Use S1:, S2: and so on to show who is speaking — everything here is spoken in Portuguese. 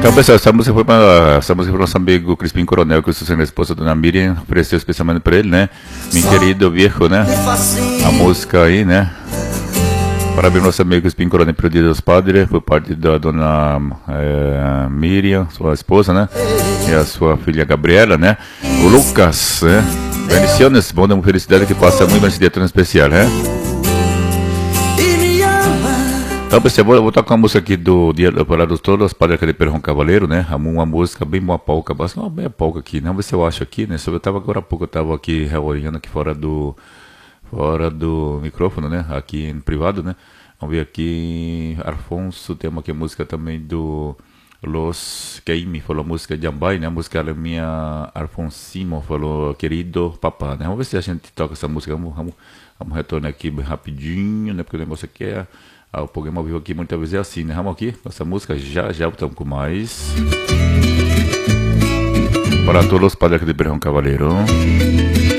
S1: Então, pessoal, essa música foi para nosso amigo Crispim Coronel, que o sucessor da esposa Dona Miriam ofereceu especialmente para ele, né? Meu querido viejo, né? A música aí, né? Parabéns ao nosso amigo Crispim Coronel pelo Dia dos Padres, por parte da Dona Miriam, sua esposa, né? E a sua filha Gabriela, né? O Lucas, né? Bendiciones, bom, uma felicidade que passa muito nesse dia tão especial, né? Então, pessoal, vou tocar uma música aqui do Dia para dos Todos, Padre de Perrão Cavaleiro, né? Uma música bem boa polca, uma bem polca aqui, né? Vamos ver se eu acho aqui, né? Eu tava agora há pouco, eu tava aqui reorando aqui fora do microfone, né? Aqui em privado, né? Vamos ver aqui, Afonso, tem aqui a música também do Los Keimi, falou a música de Ambai, né? A música da minha Alfonsimo, falou querido papá, né? Vamos ver se a gente toca essa música, vamos retornar aqui bem rapidinho, né? Porque o negócio aqui é... o programa ao vivo aqui muitas vezes é assim, né? Vamos aqui, essa música já voltamos com mais. Para todos os padres de Perrão Cavaleiro.